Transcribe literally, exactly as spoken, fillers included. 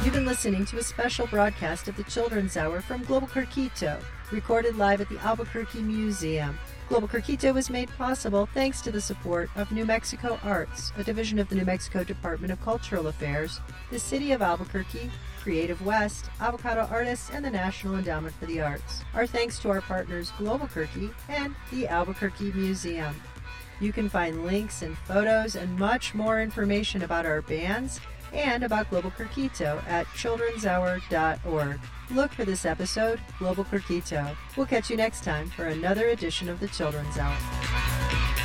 You've been listening to a special broadcast of the Children's Hour from Global Curquito, recorded live at the Albuquerque Museum. Global Curquito was made possible thanks to the support of New Mexico Arts, a division of the New Mexico Department of Cultural Affairs, the City of Albuquerque, Creative West, Avocado Artists, and the National Endowment for the Arts. Our thanks to our partners Global Curquito and the Albuquerque Museum. You can find links and photos and much more information about our bands and about Global Curquito at children's hour dot org. Look for this episode, Global Curquito. We'll catch you next time for another edition of the Children's Hour.